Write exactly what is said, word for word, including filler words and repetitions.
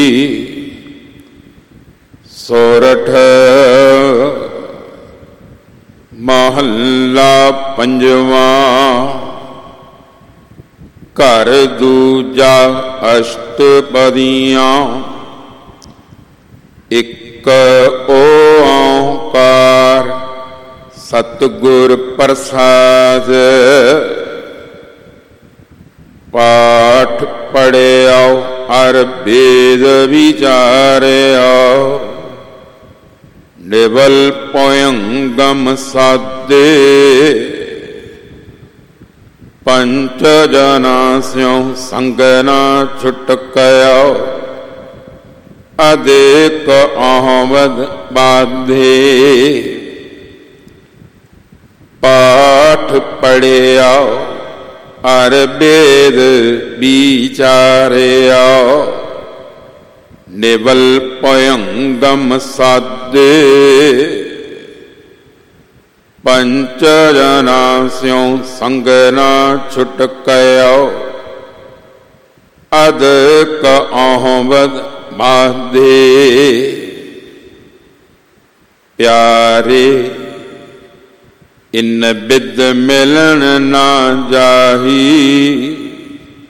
ਸੋਰਠ ਮਹੱਲਾ ਪੰਜਵਾਂ। ਘਰ ਦੂਜਾ ਅਸ਼ਟਪਦੀਆਂ। ਇੱਕ ਓਂਕਾਰ ਸਤਿਗੁਰ ਪ੍ਰਸਾਦ। ਪਾਠ ਪੜਿਆਓ ਹਰ ਵੇਦ ਵਿਚਾਰਿਆਓ। ਨਿਵਲ ਪੋਇੰਗਮ ਸਾਧੇ। ਪੰਚ ਜਨਾ ਸਿਉ ਸੰਗ ਨਾ ਛੁਟਕਿਓ। ਅਦੇਕ ਆਹਵਦ ਬਾਧੇ। ਪਾਠ ਪੜਿਆਓ ਹਰ ਵੇਦ ਵਿਚਾਰਿਆਓ। ਨਿਵਲ ਪੋਇੰਗਮ ਸਾਧੇ। ਪੰਚ ਜਨਾ ਸਿਉ ਸੰਗ ਨਾ ਛੁਟਕਿਓ। ਅਦਕ ਆਹਵਦ ਬਾਧੇ। ਪਿਆਰੇ ਇਨ ਬਿਦ ਮਿਲਣ ਨਾ ਜਾਹੀ।